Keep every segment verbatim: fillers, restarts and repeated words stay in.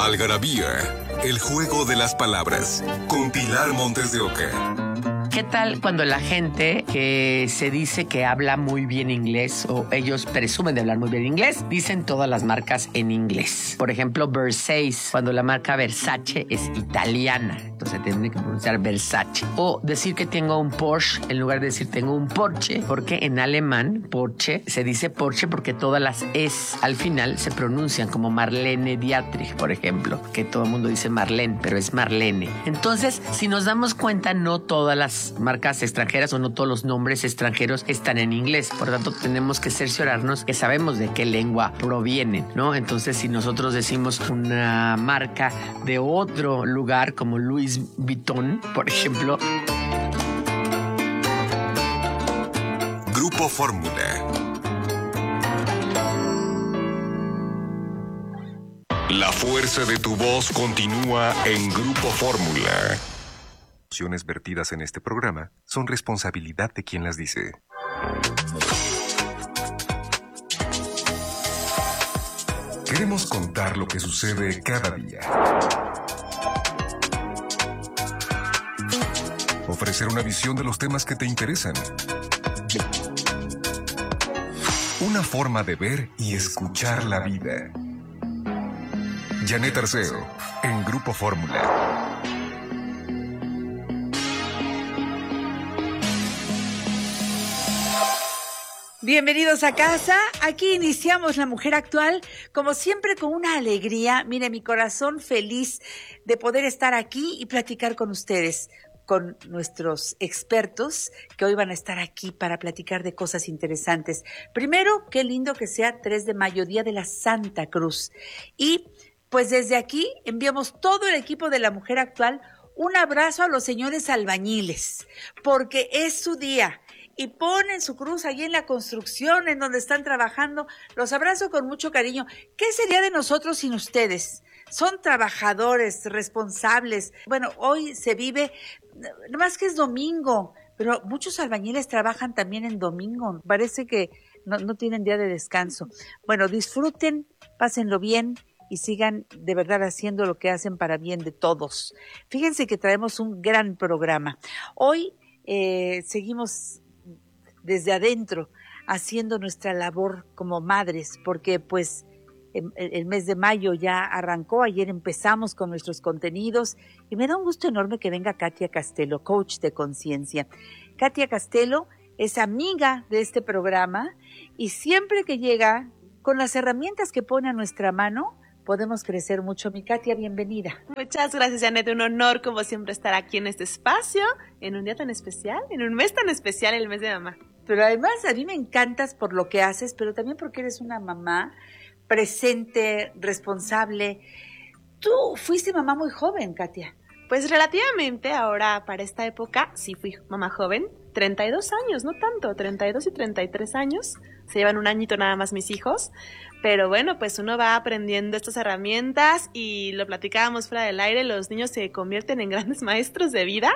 Algarabía, el juego de las palabras, con Pilar Montes de Oca. ¿Qué tal cuando la gente que se dice que habla muy bien inglés o ellos presumen de hablar muy bien inglés, dicen todas las marcas en inglés? Por ejemplo, Versace, cuando la marca Versace es italiana, entonces tiene que pronunciar Versace. O decir que tengo un Porsche en lugar de decir tengo un Porsche, porque en alemán Porsche se dice Porsche porque todas las es al final se pronuncian como Marlene Dietrich, por ejemplo, que todo el mundo dice Marlene, pero es Marlene. Entonces, si nos damos cuenta, no todas las marcas extranjeras o no todos los nombres extranjeros están en inglés. Por lo tanto, tenemos que cerciorarnos que sabemos de qué lengua provienen, ¿no? Entonces, si nosotros decimos una marca de otro lugar como Louis Vuitton, por ejemplo. Grupo Fórmula. La fuerza de tu voz continúa en Grupo Fórmula. Las opiniones vertidas en este programa son responsabilidad de quien las dice. Queremos contar lo que sucede cada día. Ofrecer una visión de los temas que te interesan. Una forma de ver y escuchar la vida. Janet Arceo, en Grupo Fórmula. Bienvenidos a casa. Aquí iniciamos La Mujer Actual, como siempre con una alegría. Mire, mi corazón feliz de poder estar aquí y platicar con ustedes, con nuestros expertos que hoy van a estar aquí para platicar de cosas interesantes. Primero, qué lindo que sea tres de mayo, Día de la Santa Cruz. Y pues desde aquí enviamos todo el equipo de La Mujer Actual un abrazo a los señores albañiles, porque es su día. Y ponen su cruz allí en la construcción, en donde están trabajando. Los abrazo con mucho cariño. ¿Qué sería de nosotros sin ustedes? Son trabajadores, responsables. Bueno, hoy se vive, no más que es domingo, pero muchos albañiles trabajan también en domingo. Parece que no, no tienen día de descanso. Bueno, disfruten, pásenlo bien y sigan de verdad haciendo lo que hacen para bien de todos. Fíjense que traemos un gran programa. Hoy eh, seguimos desde adentro, haciendo nuestra labor como madres, porque pues el, el mes de mayo ya arrancó, ayer empezamos con nuestros contenidos y me da un gusto enorme que venga Katia Castelo, coach de conciencia. Katia Castelo es amiga de este programa y siempre que llega, con las herramientas que pone a nuestra mano, podemos crecer mucho. Mi Katia, bienvenida. Muchas gracias, Janet. Un honor, como siempre, estar aquí en este espacio, en un día tan especial, en un mes tan especial, el mes de mamá. Pero además a mí me encantas por lo que haces, pero también porque eres una mamá presente, responsable. Tú fuiste mamá muy joven, Katia. Pues relativamente ahora, para esta época, sí fui mamá joven. treinta y dos años, no tanto, treinta y dos y treinta y tres años. Se llevan un añito nada más mis hijos. Pero bueno, pues uno va aprendiendo estas herramientas y lo platicábamos fuera del aire. Los niños se convierten en grandes maestros de vida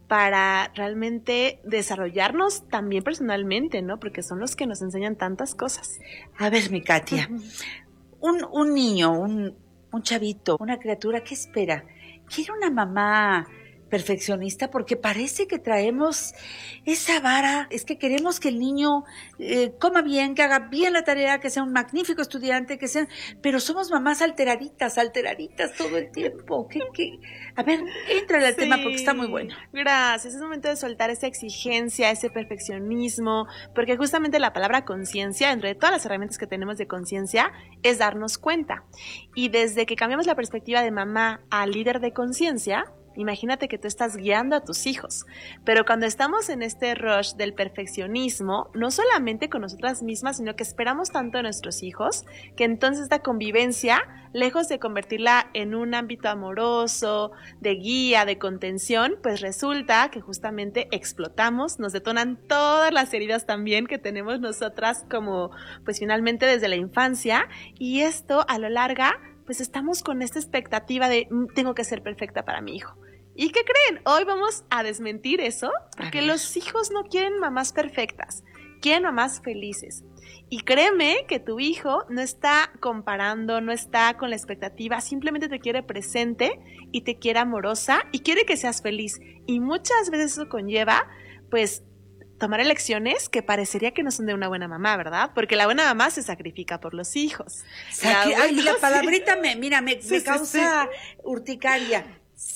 para realmente desarrollarnos también personalmente, ¿no? Porque son los que nos enseñan tantas cosas. A ver, mi Katia, uh-huh. un, un niño, un, un chavito, una criatura, ¿qué espera? ¿Quiere una mamá perfeccionista? Porque parece que traemos esa vara, es que queremos que el niño eh, coma bien, que haga bien la tarea, que sea un magnífico estudiante, que sea, pero somos mamás alteraditas, alteraditas todo el tiempo. ¿Qué, qué? A ver, entra al sí, tema porque está muy bueno. Gracias, es momento de soltar esa exigencia, ese perfeccionismo, porque justamente la palabra conciencia, entre todas las herramientas que tenemos de conciencia, es darnos cuenta. Y desde que cambiamos la perspectiva de mamá a líder de conciencia, imagínate que tú estás guiando a tus hijos, pero cuando estamos en este rush del perfeccionismo, no solamente con nosotras mismas, sino que esperamos tanto de nuestros hijos, que entonces esta convivencia, lejos de convertirla en un ámbito amoroso, de guía, de contención, pues resulta que justamente explotamos, nos detonan todas las heridas también que tenemos nosotras como, pues finalmente desde la infancia, y esto a lo larga, pues estamos con esta expectativa de tengo que ser perfecta para mi hijo. ¿Y qué creen? Hoy vamos a desmentir eso, porque los hijos no quieren mamás perfectas, quieren mamás felices. Y créeme que tu hijo no está comparando, no está con la expectativa, simplemente te quiere presente y te quiere amorosa y quiere que seas feliz. Y muchas veces eso conlleva, pues, tomar elecciones que parecería que no son de una buena mamá, ¿verdad? Porque la buena mamá se sacrifica por los hijos. Sacri- La Ay, buena- la palabrita me, mira, me, Sí, me sí, causa sí. urticaria.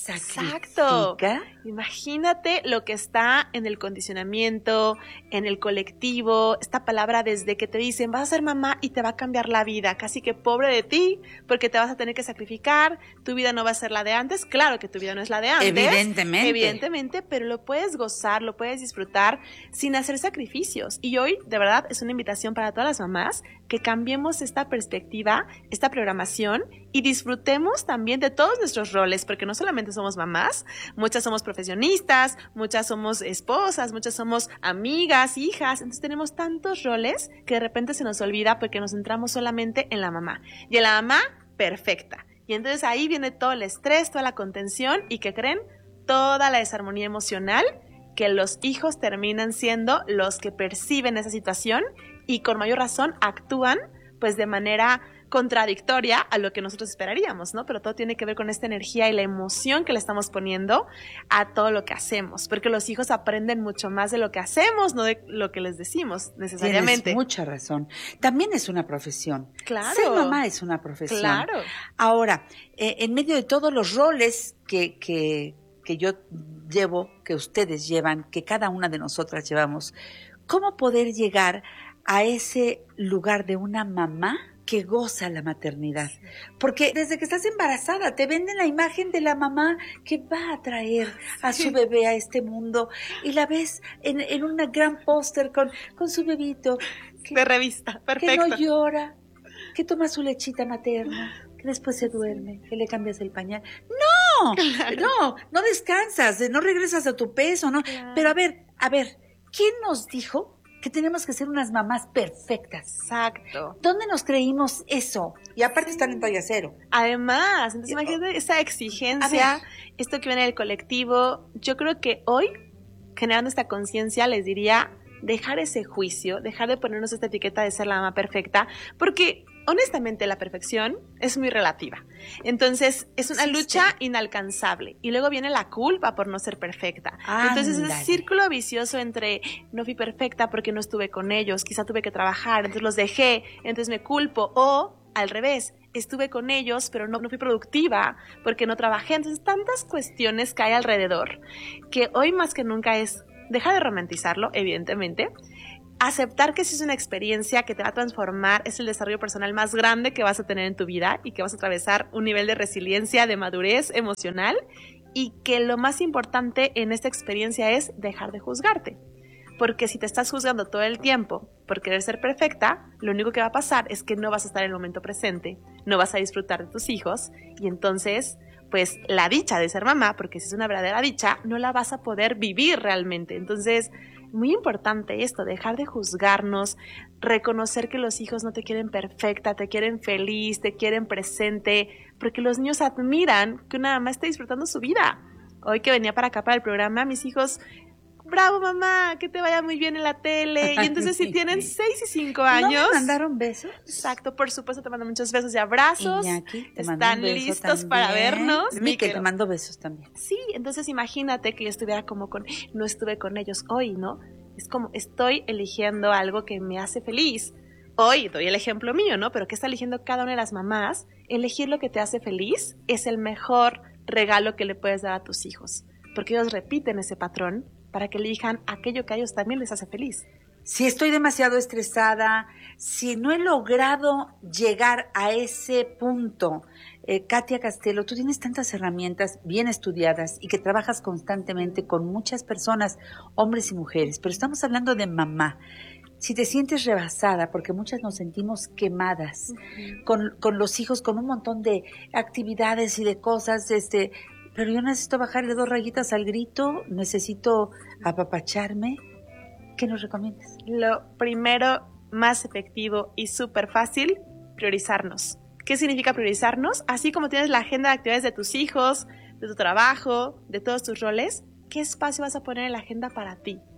Exacto. ¿Sacrifica? Imagínate lo que está en el condicionamiento, en el colectivo, esta palabra desde que te dicen vas a ser mamá y te va a cambiar la vida, casi que pobre de ti, porque te vas a tener que sacrificar, tu vida no va a ser la de antes, claro que tu vida no es la de antes. Evidentemente. Evidentemente, pero lo puedes gozar, lo puedes disfrutar sin hacer sacrificios. Y hoy, de verdad, es una invitación para todas las mamás que cambiemos esta perspectiva, esta programación y disfrutemos también de todos nuestros roles, porque no solamente somos mamás, muchas somos profesionistas, muchas somos esposas, muchas somos amigas, hijas, entonces tenemos tantos roles que de repente se nos olvida porque nos centramos solamente en la mamá. Y en la mamá, perfecta. Y entonces ahí viene todo el estrés, toda la contención y, ¿qué creen? Toda la desarmonía emocional, que los hijos terminan siendo los que perciben esa situación y con mayor razón actúan pues de manera contradictoria a lo que nosotros esperaríamos, ¿no? Pero todo tiene que ver con esta energía y la emoción que le estamos poniendo a todo lo que hacemos, porque los hijos aprenden mucho más de lo que hacemos, no de lo que les decimos necesariamente. Tienes mucha razón. También es una profesión. Claro. Ser mamá es una profesión. Claro. Ahora, eh, en medio de todos los roles que, que, que yo llevo, que ustedes llevan, que cada una de nosotras llevamos, ¿cómo poder llegar a ese lugar de una mamá que goza la maternidad? Porque desde que estás embarazada te venden la imagen de la mamá que va a traer a su bebé a este mundo y la ves en, en un gran póster con, con su bebito que, De revista, que perfecto. no llora, que toma su lechita materna, que después se duerme, que le cambias el pañal. ¡No! Claro. No, no descansas, no regresas a tu peso, ¿no? Claro. Pero a ver, a ver, ¿quién nos dijo que tenemos que ser unas mamás perfectas? Exacto. ¿Dónde nos creímos eso? Y aparte están en talla cero. Además, entonces imagínate esa exigencia, A ver. esto que viene del colectivo. Yo creo que hoy, generando esta conciencia, les diría dejar ese juicio, dejar de ponernos esta etiqueta de ser la mamá perfecta, porque honestamente la perfección es muy relativa. Entonces es una Sí, lucha sí. inalcanzable y luego viene la culpa por no ser perfecta. Ándale. Entonces es ese círculo vicioso entre no fui perfecta porque no estuve con ellos, quizá tuve que trabajar, entonces los dejé, entonces me culpo, o al revés, estuve con ellos, pero no, no fui productiva porque no trabajé. Entonces, tantas cuestiones que hay alrededor que hoy más que nunca es dejar de romantizarlo, evidentemente, aceptar que sí es una experiencia que te va a transformar, es el desarrollo personal más grande que vas a tener en tu vida y que vas a atravesar un nivel de resiliencia, de madurez emocional, y que lo más importante en esta experiencia es dejar de juzgarte. Porque si te estás juzgando todo el tiempo por querer ser perfecta, lo único que va a pasar es que no vas a estar en el momento presente, no vas a disfrutar de tus hijos y entonces, pues la dicha de ser mamá, porque si es una verdadera dicha, no la vas a poder vivir realmente. Entonces, muy importante esto, dejar de juzgarnos, reconocer que los hijos no te quieren perfecta, te quieren feliz, te quieren presente, porque los niños admiran que una mamá esté disfrutando su vida. Hoy que venía para acá para el programa, mis hijos... Bravo mamá, que te vaya muy bien en la tele. Y entonces si tienen seis y cinco años. ¿No me mandaron besos? Exacto, por supuesto te mando muchos besos y abrazos. Iñaki, te mando Están un beso listos también. para vernos. Miquel, te Miquel. mando besos también. Sí, entonces imagínate que yo estuviera como con, no estuve con ellos hoy, ¿no? Es como estoy eligiendo algo que me hace feliz. Hoy doy el ejemplo mío, ¿no? Pero ¿qué está eligiendo cada una de las mamás? Elegir lo que te hace feliz es el mejor regalo que le puedes dar a tus hijos, porque ellos repiten ese patrón para que elijan aquello que a ellos también les hace feliz. Si estoy demasiado estresada, si no he logrado llegar a ese punto, eh, Katia Castelo, tú tienes tantas herramientas bien estudiadas y que trabajas constantemente con muchas personas, hombres y mujeres, pero estamos hablando de mamá. Si te sientes rebasada, porque muchas nos sentimos quemadas, uh-huh. con, con los hijos, con un montón de actividades y de cosas, este... pero yo necesito bajarle dos rayitas al grito, necesito apapacharme. ¿Qué nos recomiendas? Lo primero, más efectivo y súper fácil, priorizarnos. ¿Qué significa priorizarnos? Así como tienes la agenda de actividades de tus hijos, de tu trabajo, de todos tus roles, ¿qué espacio vas a poner en la agenda para ti?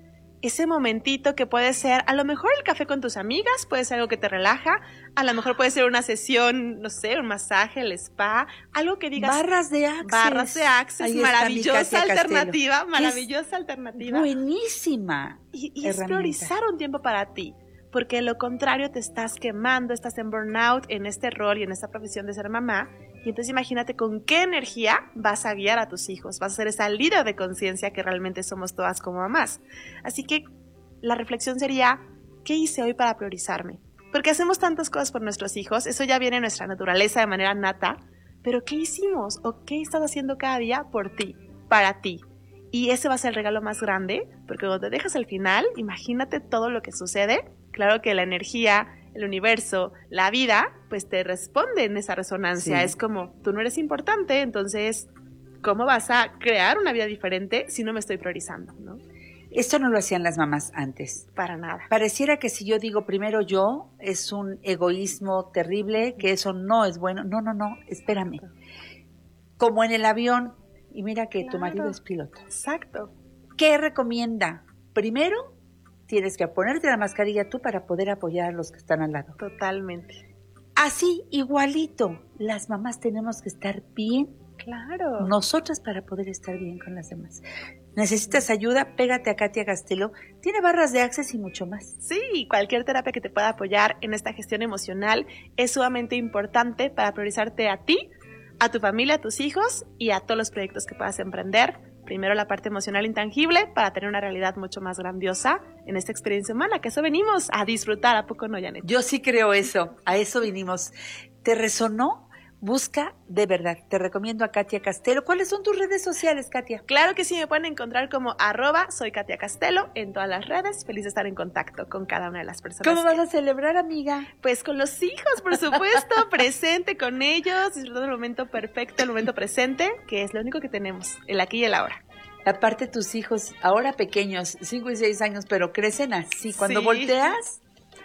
ese momentito que puede ser, a lo mejor el café con tus amigas, puede ser algo que te relaja, a lo mejor puede ser una sesión, no sé, un masaje, el spa, algo que digas. Barras de Access. Barras de Access, maravillosa alternativa, maravillosa alternativa. Buenísima. Y, y es priorizar un tiempo para ti, porque de lo contrario te estás quemando, estás en burnout en este rol y en esta profesión de ser mamá. Y entonces imagínate con qué energía vas a guiar a tus hijos, vas a ser esa líder de conciencia que realmente somos todas como mamás. Así que la reflexión sería, ¿qué hice hoy para priorizarme? Porque hacemos tantas cosas por nuestros hijos, eso ya viene en nuestra naturaleza de manera nata, pero ¿qué hicimos o qué estás haciendo cada día por ti, para ti? Y ese va a ser el regalo más grande, porque cuando te dejas al final, imagínate todo lo que sucede. Claro que la energía, el universo, la vida, pues te responde en esa resonancia. Sí. Es como, tú no eres importante, entonces, ¿cómo vas a crear una vida diferente si no me estoy priorizando, ¿no? Esto no lo hacían las mamás antes. Para nada. Pareciera que si yo digo primero yo, es un egoísmo terrible, que eso no es bueno. No, no, no, espérame. Como en el avión, y mira que claro, tu marido es piloto. Exacto. ¿Qué recomienda? Primero, tienes que ponerte la mascarilla tú para poder apoyar a los que están al lado. Totalmente. Así, igualito, las mamás tenemos que estar bien. Claro. Nosotras para poder estar bien con las demás. ¿Necesitas ayuda? Pégate a Katia Castelo. Tiene barras de Access y mucho más. Sí, cualquier terapia que te pueda apoyar en esta gestión emocional es sumamente importante para priorizarte a ti, a tu familia, a tus hijos y a todos los proyectos que puedas emprender. Primero la parte emocional intangible para tener una realidad mucho más grandiosa en esta experiencia humana, que eso venimos a disfrutar, ¿a poco no, Janet? Yo sí creo eso, a eso vinimos. ¿Te resonó? Busca de verdad. Te recomiendo a Katia Castelo. ¿Cuáles son tus redes sociales, Katia? Claro que sí, me pueden encontrar como arroba soy Katia Castelo en todas las redes. Feliz de estar en contacto con cada una de las personas. ¿Cómo vas a celebrar, amiga? Pues con los hijos, por supuesto, presente con ellos, disfrutando el momento perfecto, el momento presente, que es lo único que tenemos, el aquí y el ahora. Aparte tus hijos, ahora pequeños, cinco y seis años, pero crecen así. Cuando sí. volteas,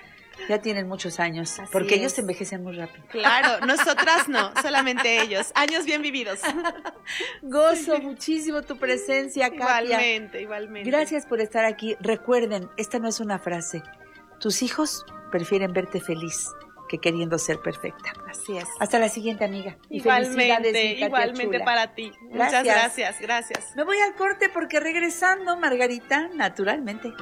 ya tienen muchos años, así porque es. Ellos se envejecen muy rápido. Claro, nosotras no, solamente ellos. Años bien vividos. Gozo muchísimo tu presencia, Katia. Igualmente, igualmente. Gracias por estar aquí. Recuerden, esta no es una frase. Tus hijos prefieren verte feliz que queriendo ser perfecta. Así es. Hasta la siguiente, amiga. Y igualmente, igualmente chula. Para ti. Gracias. Muchas gracias, gracias. Me voy al corte porque regresando, Margarita, naturalmente.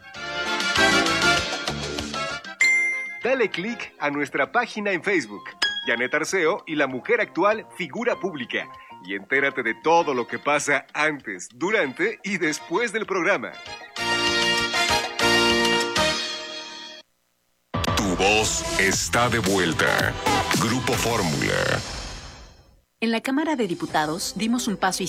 Dale click a nuestra página en Facebook, Janet Arceo y la mujer actual figura pública, y entérate de todo lo que pasa antes, durante y después del programa. Tu voz está de vuelta. Grupo Fórmula. En la Cámara de Diputados dimos un paso